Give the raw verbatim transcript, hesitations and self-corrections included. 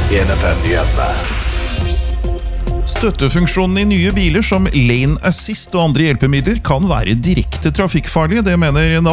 en F M-nyhetene. Støttefunksjonen i nye biler som lane assist og andre hjelpemidler kan være direkte trafikkfarlige, det mener N A